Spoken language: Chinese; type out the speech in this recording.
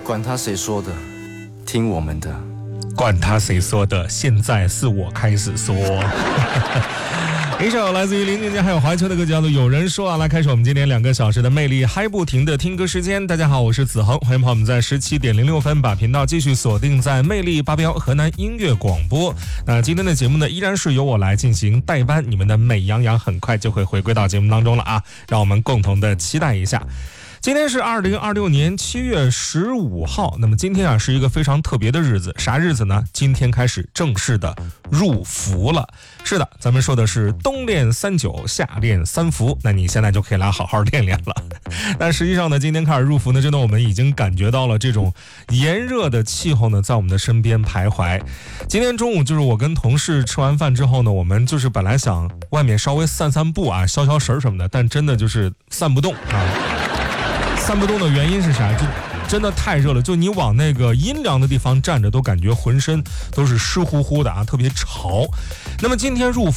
管他谁说的，听我们的。 管他谁说的，现在是我开始说。一首来自于林俊杰还有怀秋的歌叫做《有人说》啊，来开始我们今天2个小时的魅力嗨不停的听歌时间。大家好，我是子恒，欢迎朋友们在17:06把频道继续锁定在魅力881河南音乐广播。那今天的节目呢，依然是由我来进行代班，你们的美羊羊很快就会回归到节目当中了啊，让我们共同的期待一下。今天是2026年7月15号，那么今天啊是一个非常特别的日子，啥日子呢？今天开始正式的入伏了。是的，咱们说的是冬练39，夏练3伏，那你现在就可以来好好练练了。但实际上呢，今天开始入伏呢，真的我们已经感觉到了这种炎热的气候呢，在我们的身边徘徊。今天中午就是我跟同事吃完饭之后呢，我们就是本来想外面稍微散散步啊，消消食什么的，但真的就是散不动啊。散不动的原因是啥？就真的太热了，就你往那个阴凉的地方站着，都感觉浑身都是湿乎乎的啊，特别潮。那么今天入伏